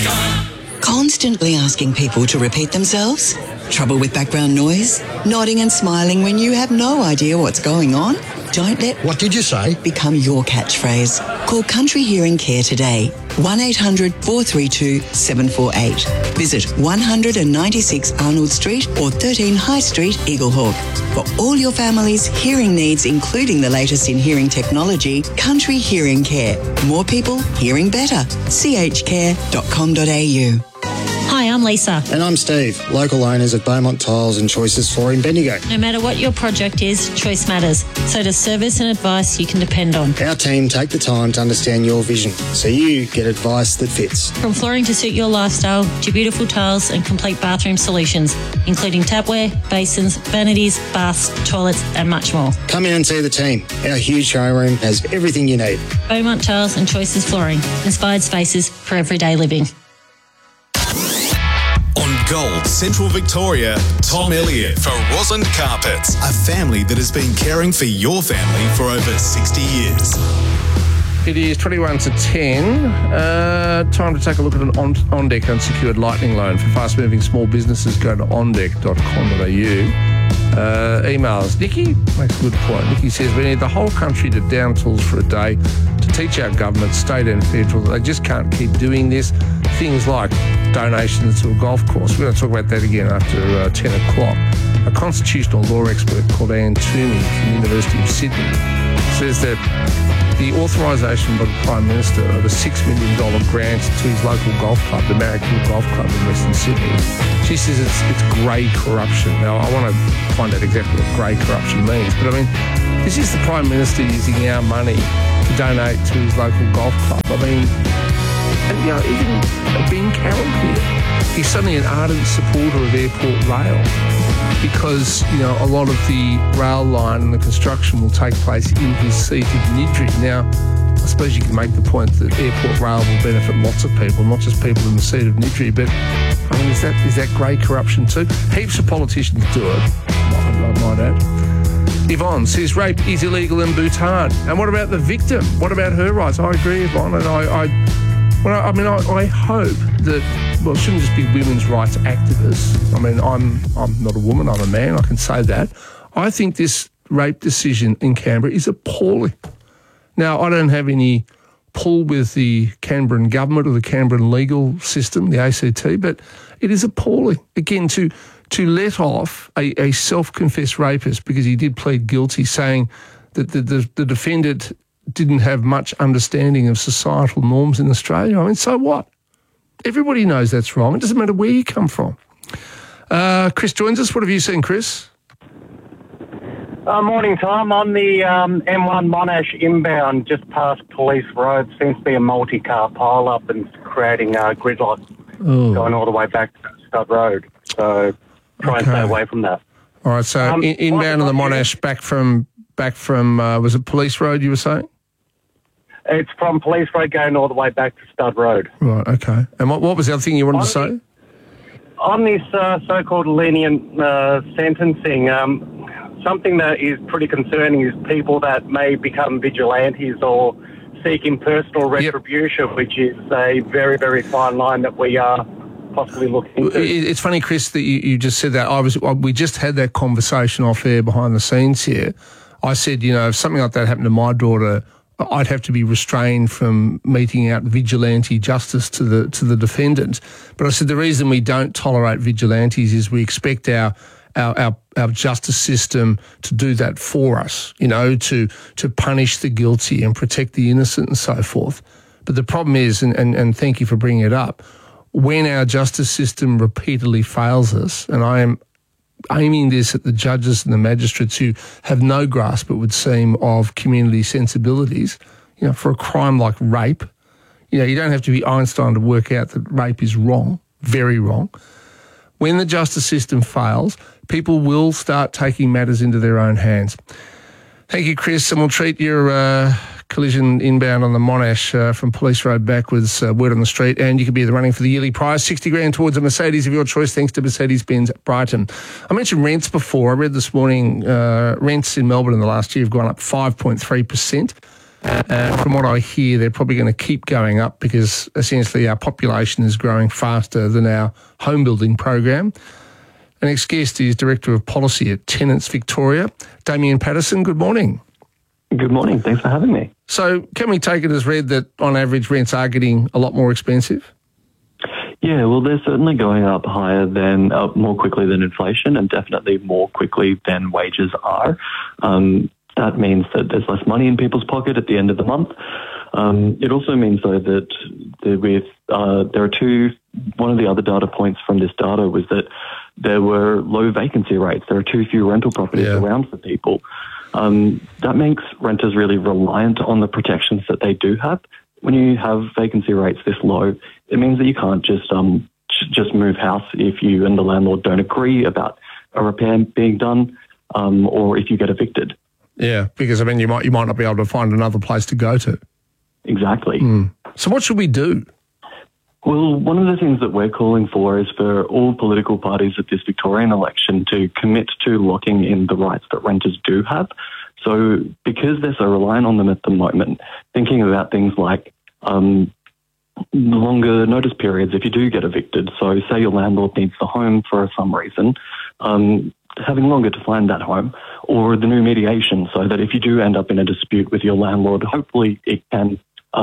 Constantly asking people to repeat themselves? Trouble with background noise? Nodding and smiling when you have no idea what's going on? Don't let What did you say? become your catchphrase. Call Country Hearing Care today. 1800 432 748. Visit 196 Arnold Street or 13 High Street, Eaglehawk. For all your family's hearing needs, including the latest in hearing technology, Country Hearing Care. More people hearing better. chcare.com.au. Hi, I'm Lisa. And I'm Steve, local owners of Beaumont Tiles and Choices Flooring, Bendigo. No matter what your project is, choice matters. So does service and advice you can depend on. Our team take the time to understand your vision, so you get advice that fits. From flooring to suit your lifestyle to beautiful tiles and complete bathroom solutions, including tapware, basins, vanities, baths, toilets and much more. Come in and see the team. Our huge showroom has everything you need. Beaumont Tiles and Choices Flooring. Inspired spaces for everyday living. On Gold Central Victoria, Tom Elliott for Rosin Carpets, a family that has been caring for your family for over 60 years. It is 21 to 10. Time to take a look at an OnDeck unsecured lightning loan for fast-moving small businesses. Go to ondeck.com.au. Emails. Nikki makes a good point. Nikki says we need the whole country to down tools for a day to teach our government, state and federal, that they just can't keep doing this. Things like donations to a golf course. We're going to talk about that again after 10 o'clock. A constitutional law expert called Anne Toomey from the University of Sydney says that the authorisation by the Prime Minister of a $6 million grant to his local golf club, the Marrickville Golf Club in Western Sydney, she says it's grey corruption. Now, I want to find out exactly what grey corruption means, but I mean, this is the Prime Minister using our money to donate to his local golf club. I mean, and, you know, even Ben Carroll here, he's suddenly an ardent supporter of Airport Rail because, you know, a lot of the rail line and the construction will take place in his seat of Niddrie. Now, I suppose you can make the point that Airport Rail will benefit lots of people, not just people in the seat of Niddrie, but, I mean, is that grey corruption too? Heaps of politicians do it, I might add. Yvonne says rape is illegal in Bhutan. And what about the victim? What about her rights? I agree, Yvonne, and I hope that, well, it shouldn't just be women's rights activists. I mean, I'm not a woman, I'm a man, I can say that. I think this rape decision in Canberra is appalling. Now, I don't have any pull with the Canberran government or the Canberran legal system, the ACT, but it is appalling. Again, to let off a self-confessed rapist because he did plead guilty, saying that the defendant didn't have much understanding of societal norms in Australia. I mean, so what? Everybody knows that's wrong. It doesn't matter where you come from. Chris joins us. What have you seen, Chris? Morning, Tom. On the M1 Monash inbound, just past Police Road, seems to be a multi-car pile-up and creating gridlock going all the way back to Stud Road. So try and stay away from that. All right, so inbound on the Monash back from was it Police Road you were saying? It's from Police Road going all the way back to Stud Road. Right, okay. And what was the other thing you wanted to say? On this so-called lenient sentencing, something that is pretty concerning is people that may become vigilantes or seeking personal retribution, which is a very, very fine line that we are possibly looking into. It's funny, Chris, that you just said that. We just had that conversation off air behind the scenes here. I said, you know, if something like that happened to my daughter, I'd have to be restrained from meting out vigilante justice to the defendant. But I said the reason we don't tolerate vigilantes is we expect our justice system to do that for us, you know, to punish the guilty and protect the innocent and so forth. But the problem is, and thank you for bringing it up, when our justice system repeatedly fails us, and I am aiming this at the judges and the magistrates who have no grasp, it would seem, of community sensibilities, you know, for a crime like rape, you know, you don't have to be Einstein to work out that rape is wrong, very wrong. When the justice system fails, people will start taking matters into their own hands. Thank you, Chris, and we'll treat your collision inbound on the Monash from Police Road backwards, word on the street, and you could be the running for the yearly prize, $60,000 towards a Mercedes of your choice, thanks to Mercedes-Benz Brighton. I mentioned rents before. I read this morning rents in Melbourne in the last year have gone up 5.3%. From what I hear, they're probably going to keep going up because essentially our population is growing faster than our home building program. Our next guest is Director of Policy at Tenants Victoria, Damien Patterson. Good morning. Good morning. Thanks for having me. So can we take it as read that on average rents are getting a lot more expensive? Yeah, well, they're certainly going up higher than, more quickly than inflation, and definitely more quickly than wages are. That means that there's less money in people's pocket at the end of the month. It also means, though, that there are one of the other data points from this data was that there were low vacancy rates. There are too few rental properties around for people. That makes renters really reliant on the protections that they do have. When you have vacancy rates this low, it means that you can't just move house if you and the landlord don't agree about a repair being done, or if you get evicted. Yeah, because I mean you might not be able to find another place to go to. Exactly. So what should we do? Well, one of the things that we're calling for is for all political parties at this Victorian election to commit to locking in the rights that renters do have. So because they're so reliant on them at the moment, thinking about things like longer notice periods if you do get evicted. So say your landlord needs the home for some reason, having longer to find that home, or the new mediation so that if you do end up in a dispute with your landlord, hopefully it can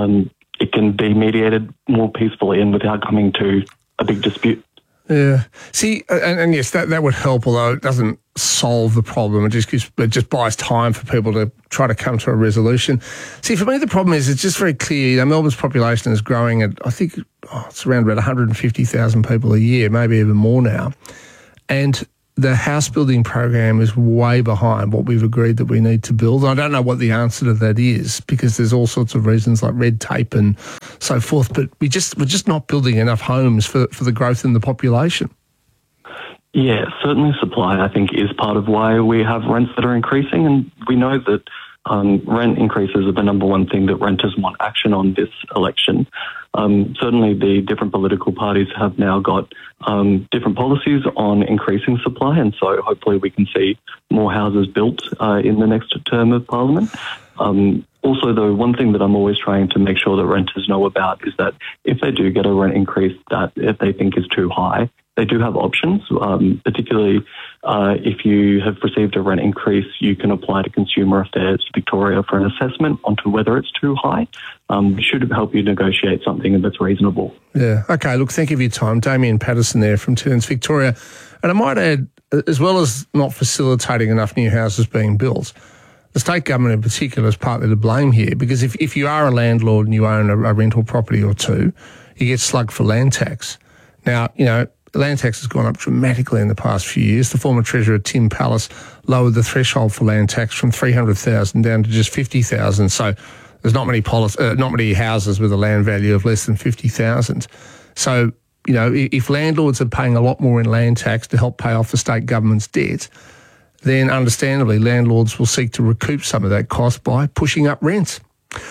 be mediated more peacefully and without coming to a big dispute. Yeah. See, and yes, that would help, although it doesn't solve the problem. It just buys time for people to try to come to a resolution. See, for me, the problem is it's just very clear. Melbourne's population is growing at, I think, it's around about 150,000 people a year, maybe even more now. And the house building program is way behind what we've agreed that we need to build. I don't know what the answer to that is because there's all sorts of reasons like red tape and so forth, but we're just not building enough homes for the growth in the population. Yeah, certainly supply, I think, is part of why we have rents that are increasing, and we know that rent increases are the number one thing that renters want action on this election. Certainly the different political parties have now got different policies on increasing supply, and so hopefully we can see more houses built in the next term of Parliament. Also, though, one thing that I'm always trying to make sure that renters know about is that if they do get a rent increase that if they think is too high, they do have options, particularly if you have received a rent increase, you can apply to Consumer Affairs Victoria for an assessment onto whether it's too high. It should help you negotiate something that's reasonable. Yeah. Okay, look, thank you for your time. Damien Patterson there from Tenants Victoria. And I might add, as well as not facilitating enough new houses being built, the state government in particular is partly to blame here because if you are a landlord and you own a rental property or two, you get slugged for land tax. Now, land tax has gone up dramatically in the past few years. The former Treasurer, Tim Pallas, lowered the threshold for land tax from $300,000 down to just $50,000. So there's not many houses with a land value of less than $50,000. So, if landlords are paying a lot more in land tax to help pay off the state government's debt, then understandably landlords will seek to recoup some of that cost by pushing up rents.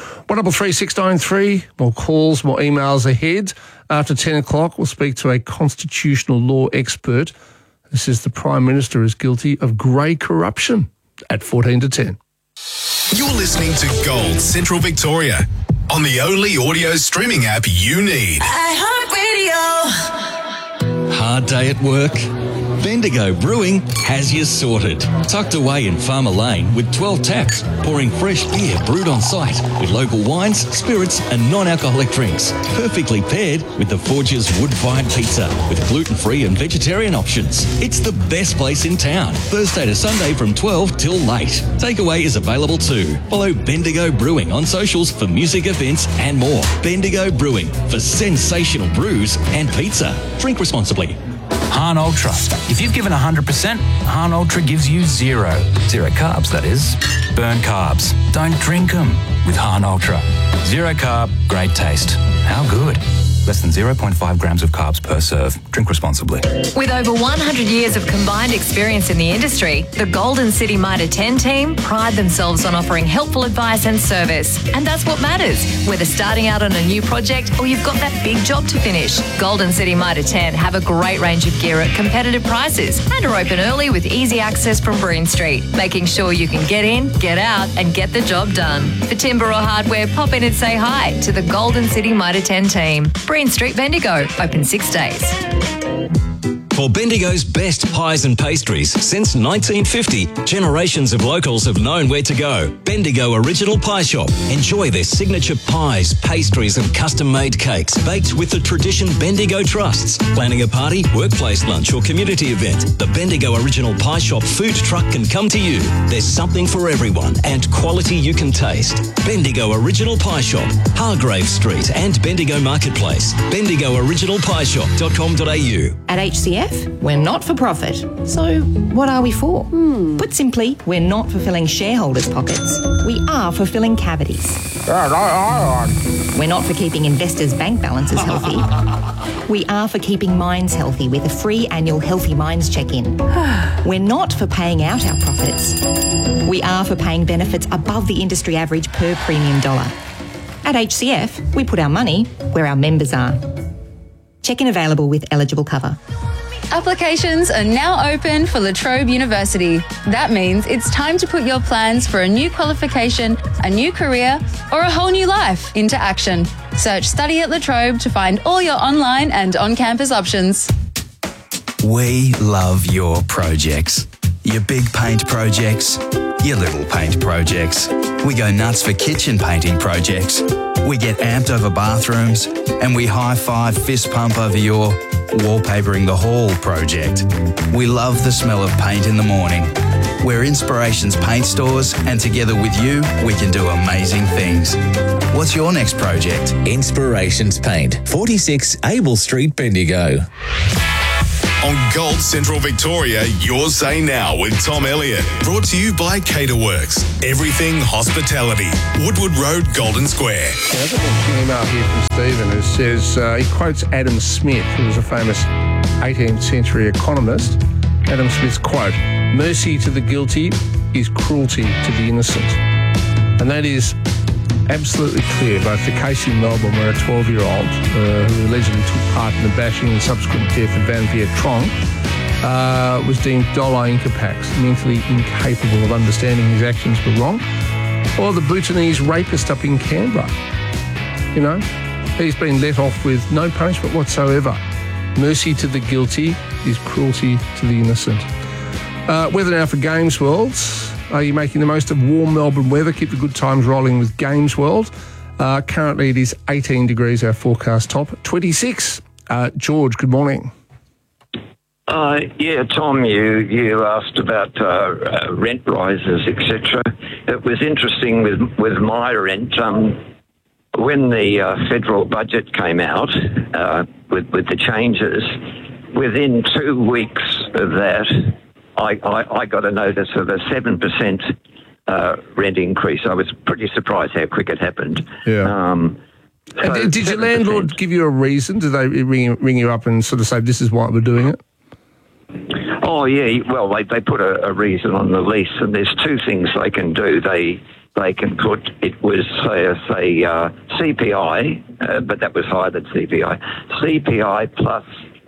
133693, more calls, more emails ahead. After 10 o'clock, we'll speak to a constitutional law expert. This is the Prime Minister is guilty of grey corruption at 14 to 10. You're listening to Gold Central Victoria on the only audio streaming app you need. iHeartRadio. Hard day at work? Bendigo Brewing has you sorted. Tucked away in Farmer Lane with 12 taps, pouring fresh beer brewed on site with local wines, spirits and non-alcoholic drinks. Perfectly paired with the Forge's wood-fired pizza with gluten-free and vegetarian options. It's the best place in town. Thursday to Sunday from 12 till late. Takeaway is available too. Follow Bendigo Brewing on socials for music events and more. Bendigo Brewing for sensational brews and pizza. Drink responsibly. Hahn Ultra. If you've given 100%, Hahn Ultra gives you zero. Zero carbs, that is. Burn carbs. Don't drink them with Hahn Ultra. Zero carb, great taste. How good? Less than 0.5 grams of carbs per serve. Drink responsibly. With over 100 years of combined experience in the industry, the Golden City Mitre 10 team pride themselves on offering helpful advice and service. And that's what matters, whether starting out on a new project or you've got that big job to finish. Golden City Mitre 10 have a great range of gear at competitive prices and are open early with easy access from Breen Street, making sure you can get in, get out and get the job done. For timber or hardware, pop in and say hi to the Golden City Mitre 10 team. Breen Street, Bendigo, open 6 days. For Bendigo's best pies and pastries since 1950, generations of locals have known where to go. Bendigo Original Pie Shop. Enjoy their signature pies, pastries and custom-made cakes baked with the tradition Bendigo trusts. Planning a party, workplace lunch or community event, the Bendigo Original Pie Shop food truck can come to you. There's something for everyone and quality you can taste. Bendigo Original Pie Shop, Hargrave Street and Bendigo Marketplace. BendigoOriginalPieShop.com.au. At HCF, we're not for profit. So what are we for? Put simply, we're not for filling shareholders' pockets. We are for filling cavities. We're not for keeping investors' bank balances healthy. We are for keeping minds healthy with a free annual Healthy Minds check-in. We're not for paying out our profits. We are for paying benefits above the industry average per premium dollar. At HCF, we put our money where our members are. Check-in available with eligible cover. Applications are now open for La Trobe University. That means it's time to put your plans for a new qualification, a new career, or a whole new life into action. Search Study at La Trobe to find all your online and on-campus options. We love your projects. Your big paint projects, your little paint projects. We go nuts for kitchen painting projects. We get amped over bathrooms, and we high-five fist pump over your wallpapering the hall project. We love the smell of paint in the morning. We're Inspirations Paint Stores, and together with you, we can do amazing things. What's your next project? Inspirations Paint, 46 Abel Street, Bendigo. On Gold Central Victoria, your say now with Tom Elliott. Brought to you by Caterworks. Everything hospitality. Woodward Road, Golden Square. I've got an email here from Stephen who says, he quotes Adam Smith, who was a famous 18th century economist. Adam Smith's quote, "Mercy to the guilty is cruelty to the innocent." And that is absolutely clear. Both the case in Melbourne where a 12-year-old who allegedly took part in the bashing and subsequent death of Van Viet Trong was deemed dolo incapax, mentally incapable of understanding his actions were wrong, or the Bhutanese rapist up in Canberra. You know, he's been let off with no punishment whatsoever. Mercy to the guilty is cruelty to the innocent. Weather now for Games World. Are you making the most of warm Melbourne weather? Keep the good times rolling with Games World. Currently it is 18 degrees, our forecast top. 26. George, good morning. Yeah, Tom, you asked about rent rises, etc. It was interesting with my rent. When the federal budget came out with the changes, within 2 weeks of that, I got a notice of a 7% rent increase. I was pretty surprised how quick it happened. Yeah. Did your landlord give you a reason? Did they ring you up and sort of say, this is why we're doing it? Oh, yeah. Well, they put a reason on the lease, and there's two things they can do. They can put, it was, say CPI, but that was higher than CPI. CPI plus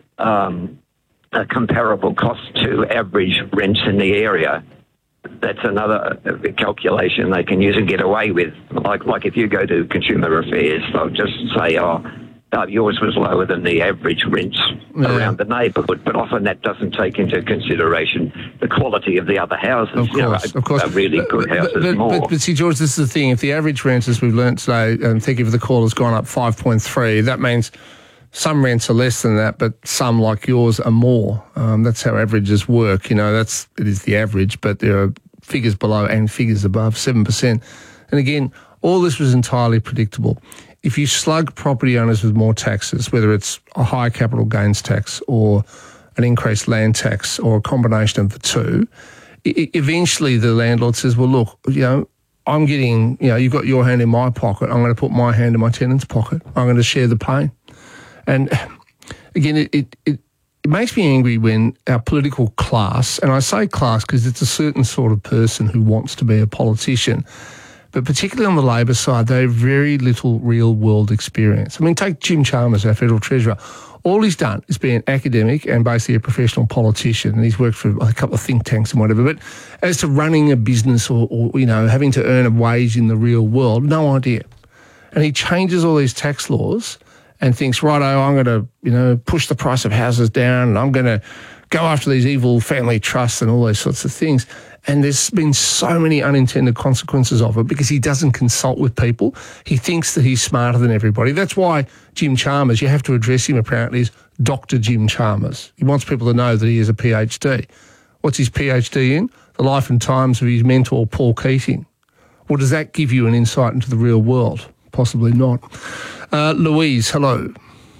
a comparable cost to average rents in the area. That's another calculation they can use and get away with. Like if you go to Consumer Affairs, they'll just say, yours was lower than the average rents around the neighbourhood, but often that doesn't take into consideration the quality of the other houses. Of course. Really good houses more. But see, George, this is the thing. If the average rent, as we've learnt today, and thank you for the call, has gone up 5.3, that means some rents are less than that, but some, like yours, are more. That's how averages work. You know, it is the average, but there are figures below and figures above, 7%. And again, all this was entirely predictable. If you slug property owners with more taxes, whether it's a higher capital gains tax or an increased land tax or a combination of the two, eventually the landlord says, well, look, I'm getting, you've got your hand in my pocket. I'm going to put my hand in my tenant's pocket. I'm going to share the pain. And again, it makes me angry when our political class, and I say class because it's a certain sort of person who wants to be a politician, but particularly on the Labor side, they have very little real-world experience. I mean, take Jim Chalmers, our Federal Treasurer. All he's done is be an academic and basically a professional politician, and he's worked for a couple of think tanks and whatever. But as to running a business or having to earn a wage in the real world, no idea. And he changes all these tax laws and thinks, righto, I'm going to, push the price of houses down, and I'm going to go after these evil family trusts and all those sorts of things. And there's been so many unintended consequences of it because he doesn't consult with people. He thinks that he's smarter than everybody. That's why Jim Chalmers, you have to address him apparently as Dr. Jim Chalmers. He wants people to know that he has a PhD. What's his PhD in? The life and times of his mentor, Paul Keating. Well, does that give you an insight into the real world? Possibly not. Louise, hello.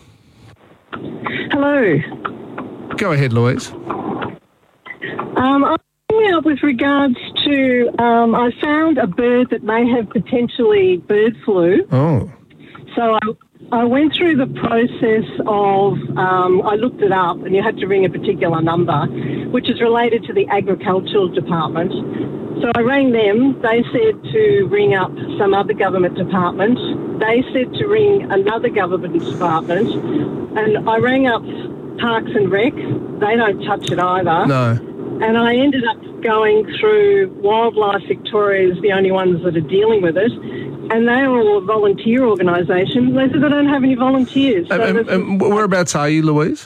Hello. Go ahead, Louise. I'm coming up with regards to, I found a bird that may have potentially bird flu. Oh. So I went through the process of, I looked it up, and you had to ring a particular number, which is related to the agricultural department. So I rang them. They said to ring up some other government department. They said to ring another government department. And I rang up Parks and Rec. They don't touch it either. No. And I ended up going through Wildlife Victoria is the only ones that are dealing with it. And they are all a volunteer organisation. They said they don't have any volunteers. So whereabouts are you, Louise?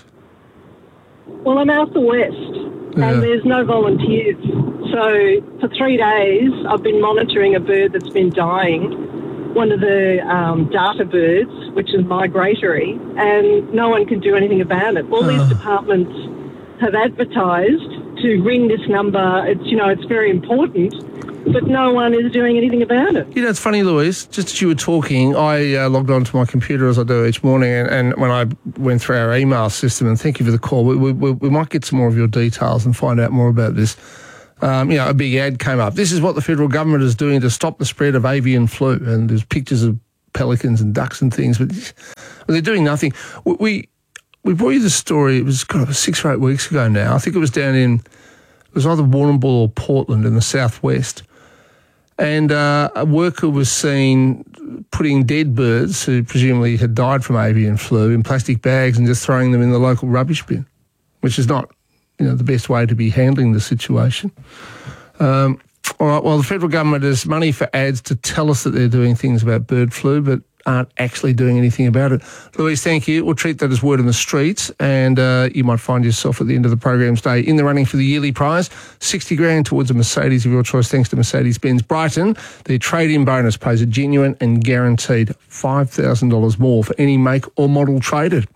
Well, I'm out the west, and there's no volunteers. So for 3 days, I've been monitoring a bird that's been dying, one of the data birds, which is migratory, and no one can do anything about it. All these departments have advertised to ring this number. It's very important, but no one is doing anything about it. It's funny, Louise, just as you were talking, I logged onto my computer as I do each morning, and when I went through our email system, and thank you for the call, we might get some more of your details and find out more about this. A big ad came up. This is what the federal government is doing to stop the spread of avian flu, and there's pictures of pelicans and ducks and things, but they're doing nothing. We brought you the story, it was 6 or 8 weeks ago now. I think it was down in, it was either Warrnambool or Portland in the southwest. And a worker was seen putting dead birds who presumably had died from avian flu in plastic bags and just throwing them in the local rubbish bin, which is not, the best way to be handling the situation. All right, well, the federal government has money for ads to tell us that they're doing things about bird flu, but aren't actually doing anything about it. Louise, thank you. We'll treat that as word on the streets, and you might find yourself at the end of the program's day in the running for the yearly prize, $60,000 towards a Mercedes of your choice, thanks to Mercedes-Benz Brighton. Their trade-in bonus pays a genuine and guaranteed $5,000 more for any make or model traded.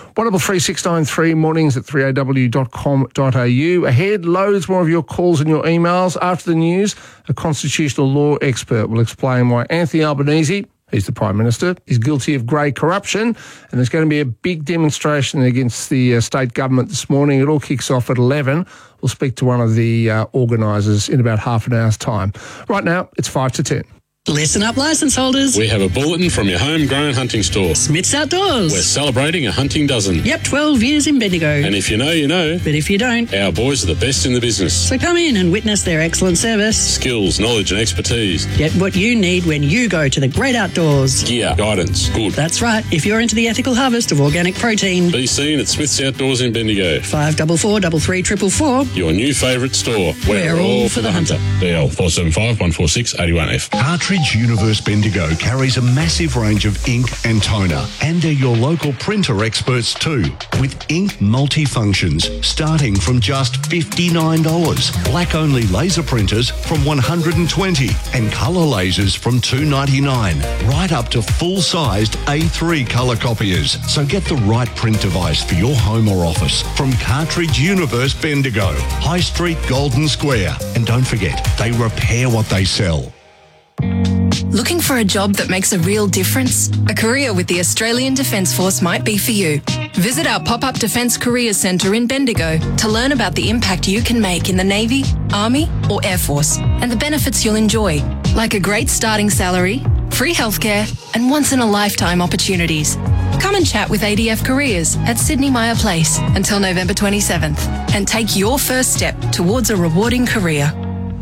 133693 mornings at 3aw.com.au. Ahead, loads more of your calls and your emails. After the news, a constitutional law expert will explain why Anthony Albanese, he's the Prime Minister, is guilty of grey corruption, and there's going to be a big demonstration against the state government this morning. It all kicks off at 11. We'll speak to one of the organisers in about half an hour's time. Right now, it's 5 to 10. Listen up, licence holders. We have a bulletin from your homegrown hunting store. Smith's Outdoors. We're celebrating a hunting dozen. Yep, 12 years in Bendigo. And if you know, you know. But if you don't, our boys are the best in the business. So come in and witness their excellent service. Skills, knowledge and expertise. Get what you need when you go to the great outdoors. Gear, guidance, good. That's right. If you're into the ethical harvest of organic protein. Be seen at Smith's Outdoors in Bendigo. 544 33444. Your new favourite store. We're all for the hunter. DL 475 146 81F. Cartridge Universe Bendigo carries a massive range of ink and toner, and they're your local printer experts too, with ink multifunctions starting from just $59, black-only laser printers from $120, and colour lasers from $299, right up to full-sized A3 colour copiers. So get the right print device for your home or office from Cartridge Universe Bendigo, High Street, Golden Square. And don't forget, they repair what they sell. Looking for a job that makes a real difference? A career with the Australian Defence Force might be for you. Visit our pop-up Defence Careers Centre in Bendigo to learn about the impact you can make in the Navy, Army or Air Force and the benefits you'll enjoy, like a great starting salary, free healthcare and once-in-a-lifetime opportunities. Come and chat with ADF Careers at Sydney Myer Place until November 27th and take your first step towards a rewarding career.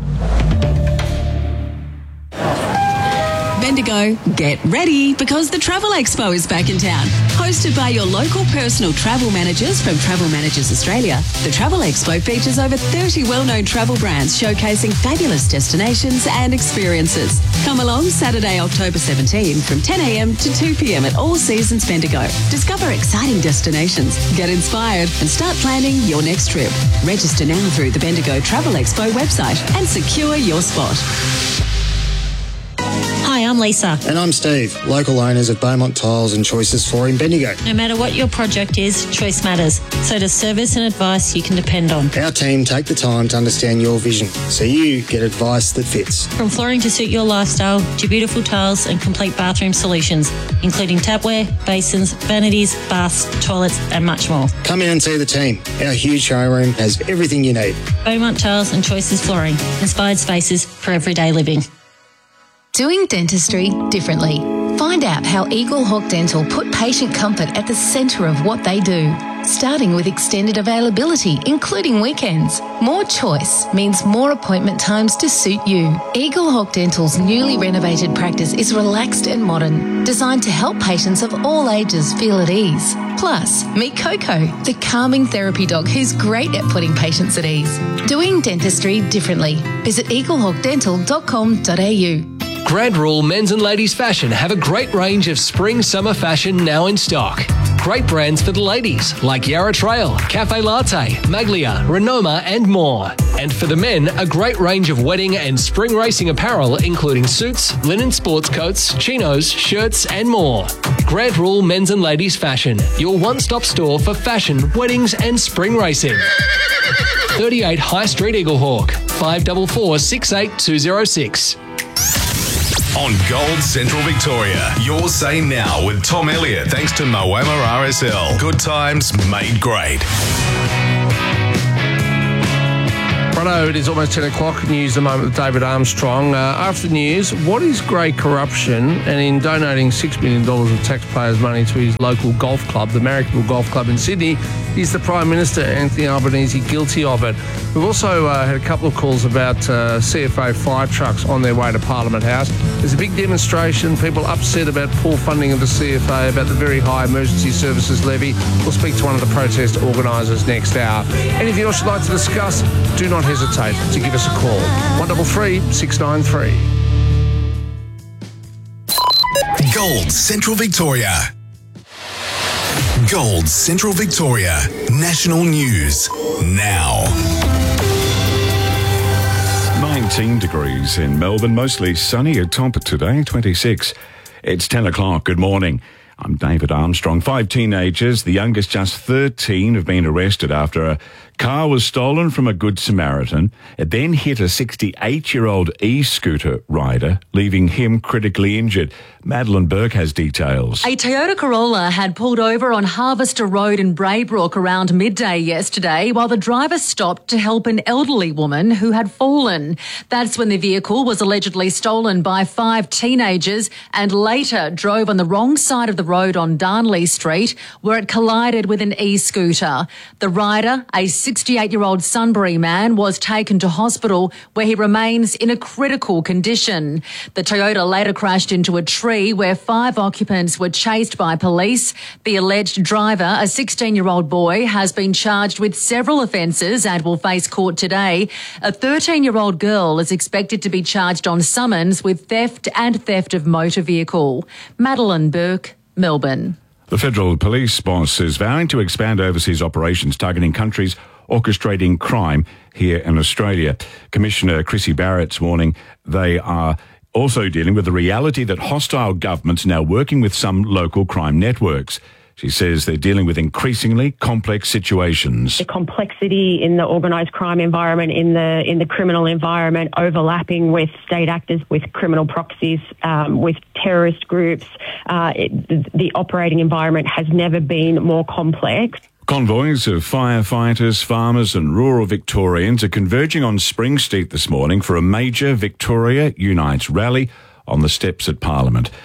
Bendigo, get ready because the Travel Expo is back in town. Hosted by your local personal travel managers from Travel Managers Australia, the Travel Expo features over 30 well-known travel brands showcasing fabulous destinations and experiences. Come along Saturday, October 17 from 10 a.m. to 2 p.m. at All Seasons Bendigo. Discover exciting destinations, get inspired and start planning your next trip. Register now through the Bendigo Travel Expo website and secure your spot. Hi, I'm Lisa. And I'm Steve, local owners of Beaumont Tiles and Choices Flooring Bendigo. No matter what your project is, choice matters. So does service and advice you can depend on. Our team take the time to understand your vision so you get advice that fits. From flooring to suit your lifestyle to beautiful tiles and complete bathroom solutions, including tapware, basins, vanities, baths, toilets and much more. Come in and see the team. Our huge showroom has everything you need. Beaumont Tiles and Choices Flooring. Inspired spaces for everyday living. Doing dentistry differently. Find out how Eagle Hawk Dental put patient comfort at the centre of what they do, starting with extended availability, including weekends. More choice means more appointment times to suit you. Eagle Hawk Dental's newly renovated practice is relaxed and modern, designed to help patients of all ages feel at ease. Plus, meet Coco, the calming therapy dog who's great at putting patients at ease. Doing dentistry differently. Visit eaglehawkdental.com.au. Grad Rule Men's and Ladies Fashion have a great range of spring-summer fashion now in stock. Great brands for the ladies like Yarra Trail, Cafe Latte, Maglia, Renoma and more. And for the men, a great range of wedding and spring racing apparel including suits, linen sports coats, chinos, shirts and more. Grad Rule Men's and Ladies Fashion, your one-stop store for fashion, weddings and spring racing. 38 High Street, Eaglehawk, 544 68206. On Gold Central Victoria, your say now with Tom Elliott, thanks to Moama RSL. Good times made great. Righto, it is almost 10 o'clock. News at the moment with David Armstrong. After the news, what is grey corruption? And in donating $6 million of taxpayers' money to his local golf club, the Marrickville Golf Club in Sydney, is the Prime Minister, Anthony Albanese, guilty of it? We've also had a couple of calls about CFA fire trucks on their way to Parliament House. There's a big demonstration, people upset about poor funding of the CFA, about the very high emergency services levy. We'll speak to one of the protest organisers next hour. Anything else you'd like to discuss, do not hesitate to give us a call. 133 693. Gold Central Victoria. Gold Central Victoria. National News now. 19 degrees in Melbourne, mostly sunny at top today, 26. It's 10 o'clock. Good morning. I'm David Armstrong. 5 teenagers, the youngest just 13, have been arrested after a car was stolen from a Good Samaritan. It then hit a 68-year-old e-scooter rider, leaving him critically injured. Madeline Burke has details. A Toyota Corolla had pulled over on Harvester Road in Braybrook around midday yesterday while the driver stopped to help an elderly woman who had fallen. That's when the vehicle was allegedly stolen by 5 teenagers and later drove on the wrong side of the road on Darnley Street where it collided with an e-scooter. The rider, a 68-year-old Sunbury man, was taken to hospital where he remains in a critical condition. The Toyota later crashed into a tree where 5 occupants were chased by police. The alleged driver, a 16-year-old boy, has been charged with several offences and will face court today. A 13-year-old girl is expected to be charged on summons with theft and theft of motor vehicle. Madeline Burke, Melbourne. The Federal Police boss is vowing to expand overseas operations targeting countries orchestrating crime here in Australia. Commissioner Chrissy Barrett's warning they are also dealing with the reality that hostile governments are now working with some local crime networks. She says they're dealing with increasingly complex situations. The complexity in the organised crime environment, in the criminal environment, overlapping with state actors, with criminal proxies, with terrorist groups. The operating environment has never been more complex. Convoys of firefighters, farmers and rural Victorians are converging on Spring Street this morning for a major Victoria Unites rally on the steps at Parliament.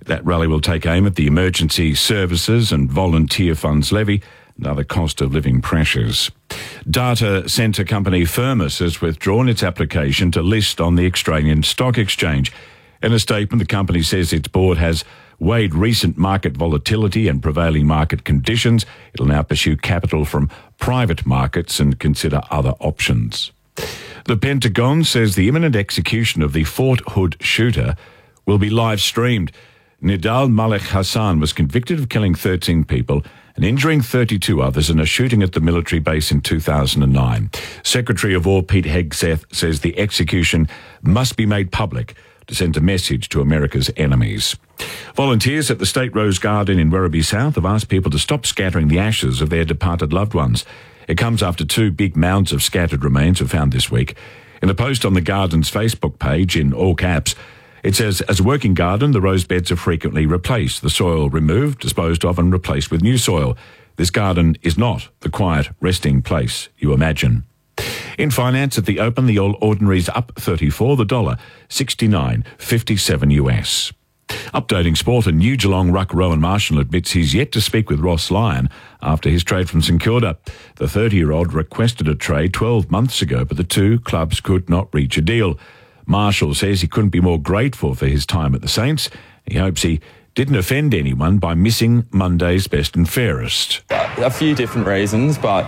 That rally will take aim at the emergency services and volunteer funds levy and other cost of living pressures. Data centre company Firmus has withdrawn its application to list on the Australian Stock Exchange. In a statement, the company says its board has weighed recent market volatility and prevailing market conditions. It'll now pursue capital from private markets and consider other options. The Pentagon says the imminent execution of the Fort Hood shooter will be live streamed. Nidal Malek Hassan was convicted of killing 13 people and injuring 32 others in a shooting at the military base in 2009. Secretary of War Pete Hegseth says the execution must be made public to send a message to America's enemies. Volunteers at the State Rose Garden in Werribee South have asked people to stop scattering the ashes of their departed loved ones. It comes after 2 big mounds of scattered remains were found this week. In a post on the garden's Facebook page in all caps, it says, as a working garden, the rose beds are frequently replaced, the soil removed, disposed of and replaced with new soil. This garden is not the quiet resting place you imagine. In finance, at the Open, the All Ordinary's up 34, the dollar 69.57 US. Updating sport, a new Geelong ruck Rowan Marshall admits he's yet to speak with Ross Lyon after his trade from St Kilda. The 30-year-old requested a trade 12 months ago, but the two clubs could not reach a deal. Marshall says he couldn't be more grateful for his time at the Saints. He hopes he didn't offend anyone by missing Monday's best and fairest. A few different reasons, but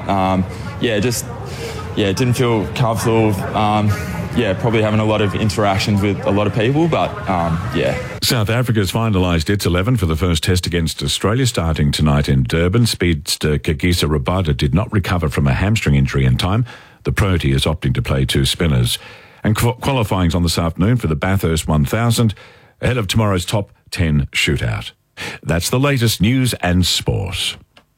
didn't feel comfortable. Probably having a lot of interactions with a lot of people, but South Africa's finalised its 11 for the first test against Australia starting tonight in Durban. Speedster Kagisa Rabada did not recover from a hamstring injury in time. The Proteas opting to play 2 spinners. And qualifying's on this afternoon for the Bathurst 1000 ahead of tomorrow's top 10 shootout. That's the latest news and sport.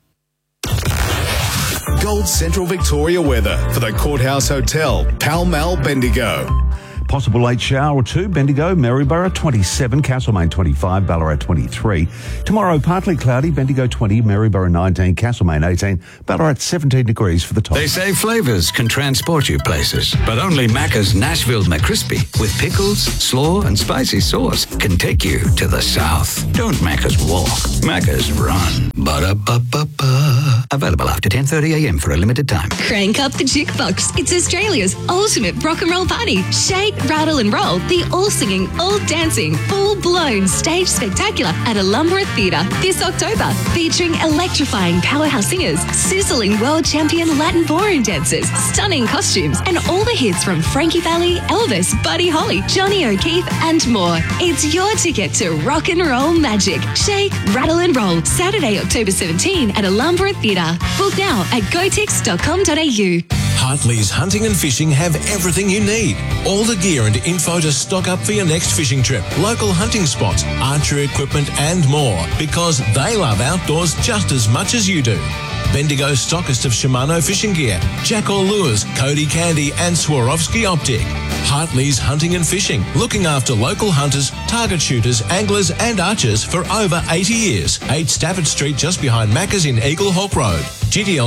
Gold Central Victoria weather for the Courthouse Hotel, Pall Mall, Bendigo. Possible late shower or 2, Bendigo, Maryborough 27, Castlemaine 25, Ballarat 23. Tomorrow, partly cloudy, Bendigo 20, Maryborough 19, Castlemaine 18, Ballarat 17 degrees for the top. They say flavours can transport you places, but only Macca's Nashville McCrispy with pickles, slaw and spicy sauce can take you to the south. Don't Macca's walk, Macca's run. Ba-da-ba-ba-ba. Available after 10:30am for a limited time. Crank up the jukebox. It's Australia's ultimate rock and roll party. Shake, rattle and roll, the all-singing, all-dancing, full-blown stage spectacular at Alumbra Theatre this October, featuring electrifying powerhouse singers, sizzling world champion Latin ballroom dancers, stunning costumes, and all the hits from Frankie Valli, Elvis, Buddy Holly, Johnny O'Keefe, and more. It's your ticket to rock and roll magic. Shake, rattle and roll, Saturday, October 17 at Alumbra Theatre. Book now at gotix.com.au. Hartley's Hunting and Fishing have everything you need. All the gear and info to stock up for your next fishing trip. Local hunting spots, archery equipment and more. Because they love outdoors just as much as you do. Bendigo stockist of Shimano fishing gear, Jackal Lures, Cody Candy and Swarovski Optic. Hartley's Hunting and Fishing, looking after local hunters, target shooters, anglers and archers for over 80 years. 8 Stafford Street just behind Macca's in Eagle Hawk Road. GDL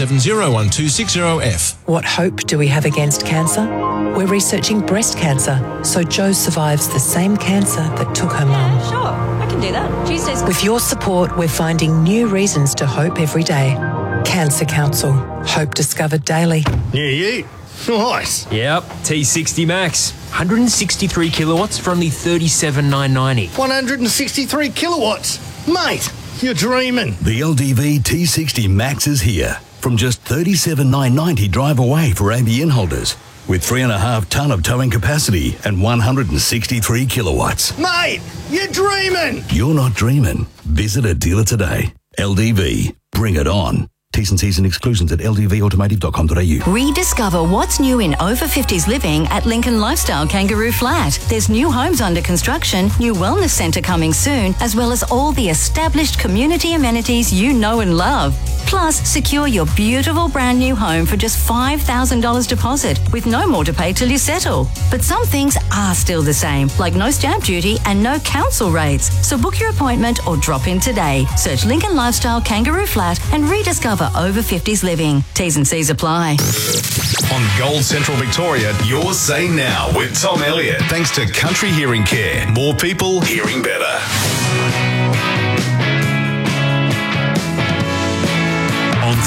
98701260F. What hope do we have against cancer? We're researching breast cancer, so Jo survives the same cancer that took her mum. Sure, I can do that. Tuesdays. With your support, we're finding new reasons to hope every day. Cancer Council. Hope discovered daily. Yeah. Nice. Yep, T60 Max. 163 kilowatts for only $37,990. 163 kilowatts. Mate, you're dreaming. The LDV T60 Max is here. From just $37,990 drive away for ABN holders. With 3.5 tonne of towing capacity and 163 kilowatts. Mate, you're dreaming. You're not dreaming. Visit a dealer today. LDV. Bring it on. T's and C's and exclusions at ldvautomotive.com.au. Rediscover what's new in over 50s living at Lincoln Lifestyle Kangaroo Flat. There's new homes under construction, new wellness centre coming soon, as well as all the established community amenities you know and love. Plus, secure your beautiful brand new home for just $5,000 deposit with no more to pay till you settle. But some things are still the same, like no stamp duty and no council rates. So book your appointment or drop in today. Search Lincoln Lifestyle Kangaroo Flat and rediscover over 50s living. T's and C's apply. On Gold Central Victoria, your say now with Tom Elliott. Thanks to Country Hearing Care. More people hearing better.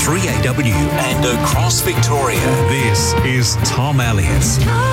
3AW and across Victoria. This is Tom Elliott.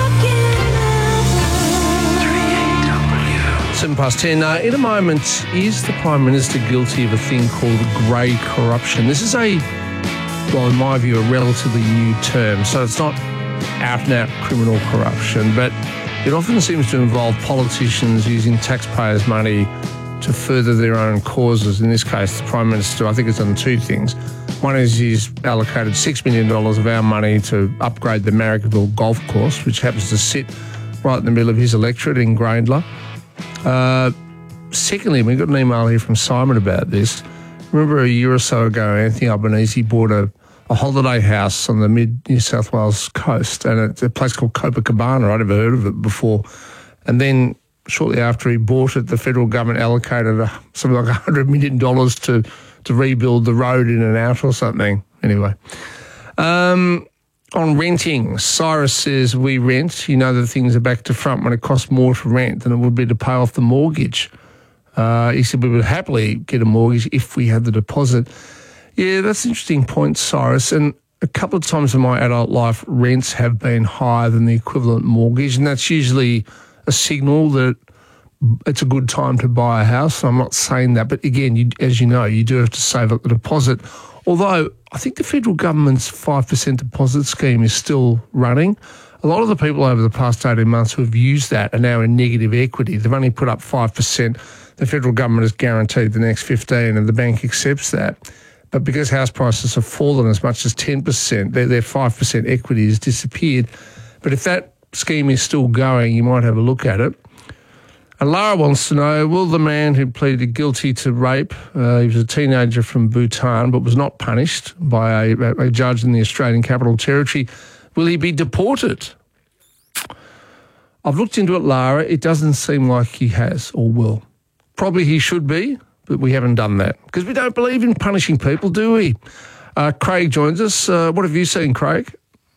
10:07. In a moment, is the Prime Minister guilty of a thing called grey corruption? This is in my view, a relatively new term. So it's not out-and-out criminal corruption, but it often seems to involve politicians using taxpayers' money to further their own causes. In this case, the Prime Minister, I think, has done two things. One is he's allocated $6 million of our money to upgrade the Marrickville Golf Course, which happens to sit right in the middle of his electorate in Grayndler. Secondly, we got an email here from Simon about this. Remember a year or so ago, Anthony Albanese bought a holiday house on the mid-New South Wales coast, and it's a place called Copacabana. I'd never heard of it before. And then shortly after he bought it, the federal government allocated something like $100 million to rebuild the road in and out or something. Anyway. On renting, Cyrus says we rent. You know that things are back to front when it costs more to rent than it would be to pay off the mortgage. He said we would happily get a mortgage if we had the deposit. Yeah, that's an interesting point, Cyrus. And a couple of times in my adult life, rents have been higher than the equivalent mortgage, and that's usually a signal that it's a good time to buy a house. I'm not saying that, but again, as you know, you do have to save up the deposit. Although I think the federal government's 5% deposit scheme is still running. A lot of the people over the past 18 months who have used that are now in negative equity. They've only put up 5%. The federal government has guaranteed the next 15%, and the bank accepts that. But because house prices have fallen as much as 10%, their 5% equity has disappeared. But if that scheme is still going, you might have a look at it. And Lara wants to know, will the man who pleaded guilty to rape, he was a teenager from Bhutan but was not punished by a judge in the Australian Capital Territory, will he be deported? I've looked into it, Lara. It doesn't seem like he has or will. Probably he should be, but we haven't done that because we don't believe in punishing people, do we? Craig joins us. What have you seen, Craig?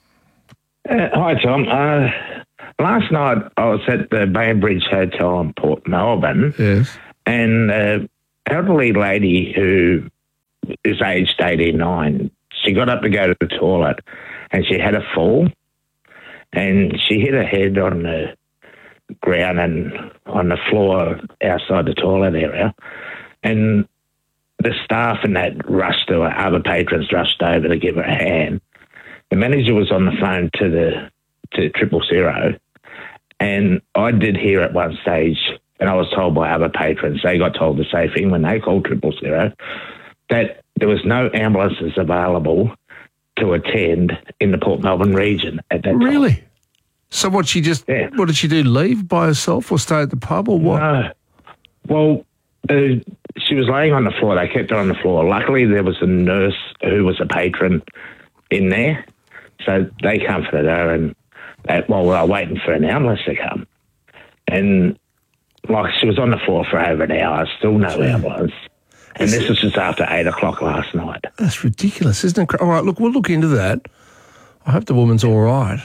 Hi, Tom. Last night I was at the Bainbridge Hotel in Port Melbourne. Yes. And an elderly lady who is aged 89, she got up to go to the toilet and she had a fall and she hit her head on the ground and on the floor outside the toilet area. And the staff and that rushed to her, other patrons rushed over to give her a hand. The manager was on the phone to 000, and I did hear at one stage, and I was told by other patrons, they got told the same thing when they called 000, that there was no ambulances available to attend in the Port Melbourne region at that time. Really? So what did she do, leave by herself or stay at the pub or what? No. Well, she was laying on the floor. They kept her on the floor. Luckily, there was a nurse who was a patron in there, so they comforted her and while we were waiting for an ambulance to come. And, she was on the floor for over an hour, still no ambulance. And this was just after 8 o'clock last night. That's ridiculous, isn't it? All right, look, we'll look into that. I hope the woman's all right.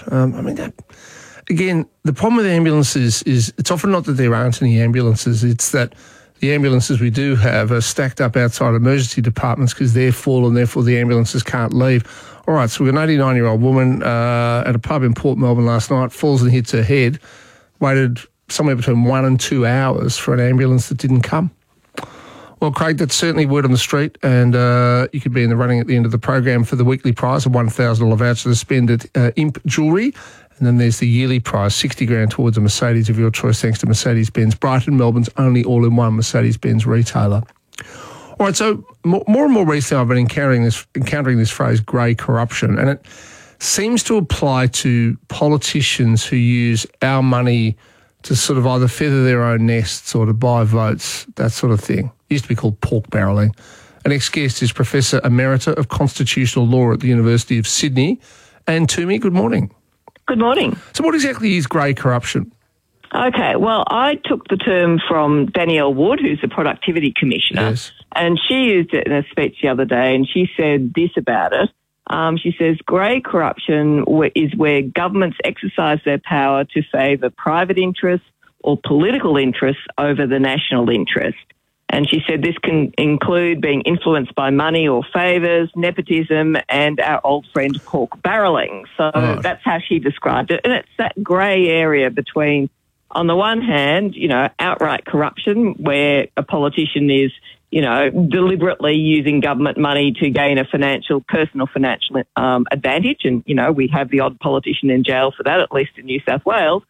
Again, the problem with ambulances is it's often not that there aren't any ambulances, it's that the ambulances we do have are stacked up outside emergency departments because they're full and therefore the ambulances can't leave. All right, so we've got an 89-year-old woman at a pub in Port Melbourne last night, falls and hits her head, waited somewhere between 1 and 2 hours for an ambulance that didn't come. Well, Craig, that's certainly word on the street, and you could be in the running at the end of the program for the weekly prize, a $1,000 voucher to spend at Imp Jewellery. And then there's the yearly prize, $60,000 towards a Mercedes of your choice, thanks to Mercedes-Benz. Brighton, Melbourne's only all-in-one Mercedes-Benz retailer. All right, so more and more recently I've been encountering this phrase, grey corruption, and it seems to apply to politicians who use our money to sort of either feather their own nests or to buy votes, that sort of thing. It used to be called pork barrelling. Our next guest is Professor Emerita of Constitutional Law at the University of Sydney. Anne Toomey, good morning. Good morning. So what exactly is grey corruption? Okay, well, I took the term from Danielle Wood, who's the Productivity Commissioner, Yes. and she used it in a speech the other day, and she said this about it. She says, grey corruption is where governments exercise their power to favour private interests or political interests over the national interest. And she said this can include being influenced by money or favours, nepotism, and our old friend pork barrelling. So that's how she described it. And it's that grey area between, on the one hand, outright corruption where a politician is, deliberately using government money to gain a personal financial advantage. And, we have the odd politician in jail for that, at least in New South Wales.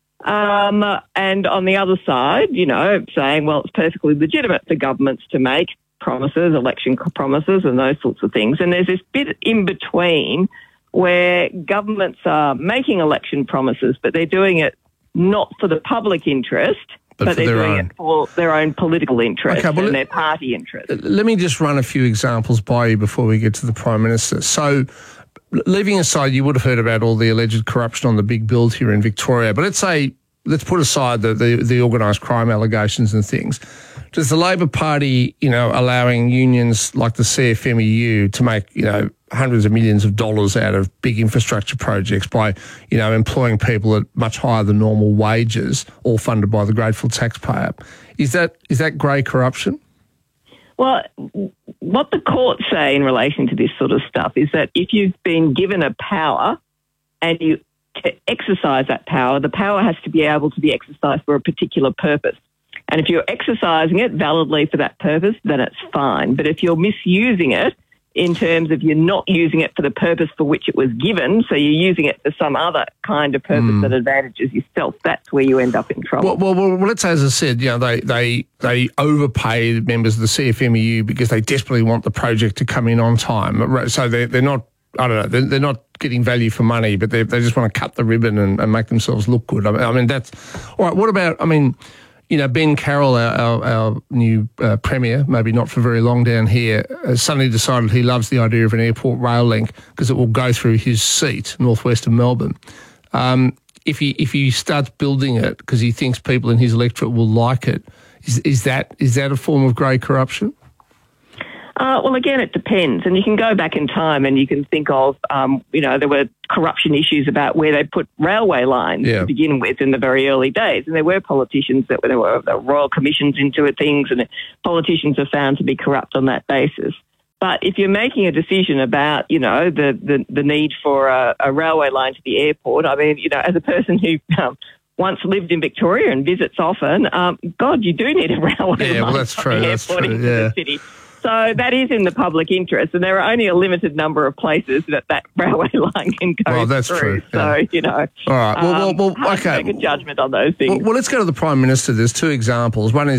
And on the other side, saying, well, it's perfectly legitimate for governments to make promises, election promises and those sorts of things. And there's this bit in between where governments are making election promises, but they're doing it not for the public interest, but they're doing it for their own political interest and their party interest. Let me just run a few examples by you before we get to the Prime Minister. So, leaving aside, you would have heard about all the alleged corruption on the big build here in Victoria, but let's put aside the organised crime allegations and things. Does the Labor Party, allowing unions like the CFMEU to make, hundreds of millions of dollars out of big infrastructure projects by, employing people at much higher than normal wages, all funded by the grateful taxpayer, is that grey corruption? Well, what the courts say in relation to this sort of stuff is that if you've been given a power and you exercise that power, the power has to be able to be exercised for a particular purpose. And if you're exercising it validly for that purpose, then it's fine. But if you're misusing it in terms of you're not using it for the purpose for which it was given, so you're using it for some other kind of purpose that advantages yourself, that's where you end up in trouble. Well, let's say, as I said, they overpay members of the CFMEU because they desperately want the project to come in on time. So they're not, I don't know, they're not getting value for money, but they just want to cut the ribbon and make themselves look good. I mean, that's all right. What about, Ben Carroll, our new Premier, maybe not for very long down here, suddenly decided he loves the idea of an airport rail link because it will go through his seat, northwest of Melbourne. If he starts building it because he thinks people in his electorate will like it, is that a form of grey corruption? Well, again, it depends. And you can go back in time and you can think of, there were corruption issues about where they put railway lines to begin with in the very early days. And there were politicians there were royal commissions into things, and politicians are found to be corrupt on that basis. But if you're making a decision about, the need for a railway line to the airport, as a person who once lived in Victoria and visits often, God, you do need a railway line. Yeah, well, that's true. That's true. Into the city. So that is in the public interest, and there are only a limited number of places that railway line can go well, that's through. True. Yeah. So, all right. Well, hard to make a judgment on those things. Well, let's go to the Prime Minister. There's two examples. One is